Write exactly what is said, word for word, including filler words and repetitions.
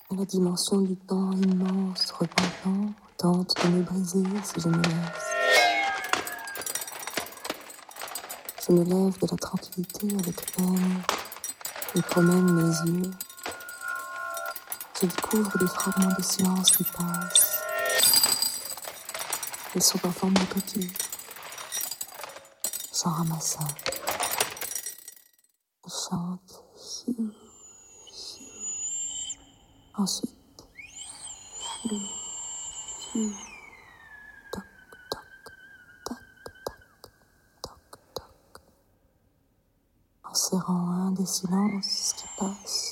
Et la dimension du temps immense, repentant, tente de me briser si je me laisse. Je me lève de la tranquillité avec peine et promène mes yeux. Je découvre des fragments de silence qui passent. Ils sont en forme de coquille. J'en ramasse un. Je chante. Hiu, hiu. Ensuite, hiu, hiu. Toc, toc, tac, tac, toc, toc. En serrant un des silences qui passent.